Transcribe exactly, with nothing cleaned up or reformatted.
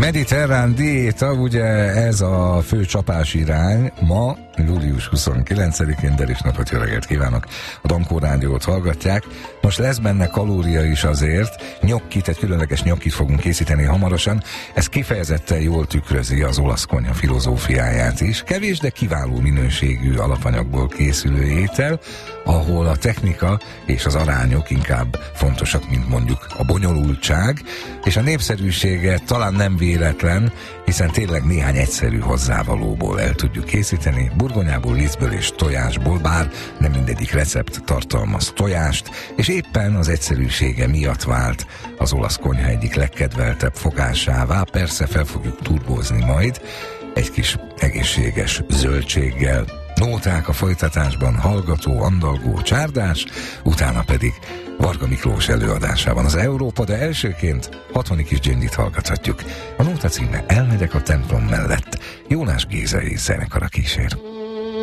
Mediterrán diéta, ugye ez a fő csapás irány. Ma, július huszonkilencedikén, de is napot, jó reggelt kívánok! A Dankó Rádiót hallgatják. Most lesz benne kalória is azért. Nyokkit, egy különleges nyokkit fogunk készíteni hamarosan. Ez kifejezetten jól tükrözi az olasz konyha filozófiáját is. Kevés, de kiváló minőségű alapanyagból készülő étel, ahol a technika és az arányok inkább fontosak, mint mondjuk a bonyolultság, és a népszerűsége talán nem véletlen, hiszen tényleg néhány egyszerű hozzávalóból el tudjuk készíteni, burgonyából, lisztből és tojásból, bár nem mindegyik recept tartalmaz tojást, és éppen az egyszerűsége miatt vált az olasz konyha egyik legkedveltebb fogásává. Persze fel fogjuk turbózni majd egy kis egészséges zöldséggel. Nóták a folytatásban, hallgató, andalgó, csárdás, utána pedig Varga Miklós előadásában az Európa, de elsőként Hatoni Kis Gyöngyit hallgathatjuk. A nóta címe Elmegyek a templom mellett. Jónás Géza és zenekara kísér.